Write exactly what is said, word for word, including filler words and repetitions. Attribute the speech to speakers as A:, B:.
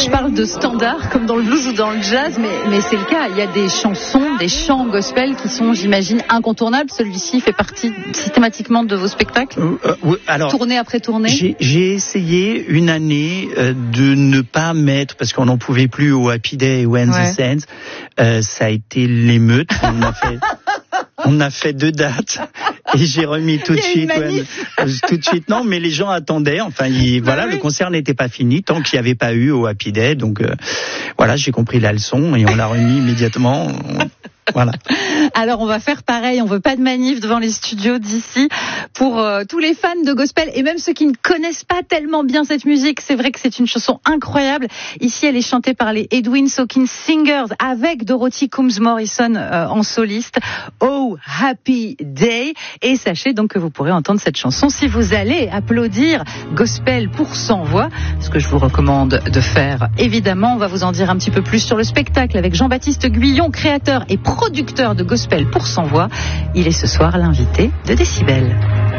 A: Je parle de standard comme dans le blues ou dans le jazz, mais, mais c'est le cas. Il y a des chansons, des chants gospel qui sont, j'imagine, incontournables. Celui-ci fait partie systématiquement de vos spectacles,
B: euh, oui, alors,
A: tournée après tournée.
B: J'ai, j'ai essayé une année euh, de ne pas mettre, parce qu'on n'en pouvait plus au Happy Day ou When
A: Ouais.
B: the Sands, euh, ça a été l'émeute. On a fait... On a fait deux dates et j'ai remis tout de suite. Ouais, tout de suite, non, mais les gens attendaient. Enfin, il, voilà,
A: oui.
B: le concert n'était pas fini tant qu'il n'y avait pas eu au Happy Day. Donc, euh, voilà, j'ai compris la leçon et on l'a remis immédiatement. On, voilà.
A: Alors on va faire pareil, on veut pas de manif devant les studios d'ici pour euh, tous les fans de gospel et même ceux qui ne connaissent pas tellement bien cette musique. C'est vrai que c'est une chanson incroyable. Ici, elle est chantée par les Edwin Sawkins Singers avec Dorothy Coombs Morrison euh, en soliste. Oh Happy Day. Et sachez donc que vous pourrez entendre cette chanson si vous allez applaudir Gospel pour cent voix, ce que je vous recommande de faire. Évidemment, on va vous en dire un petit peu plus sur le spectacle avec Jean-Baptiste Guyon, créateur et producteur de Gospel pour cent voix. Il est ce soir l'invité de Décibel.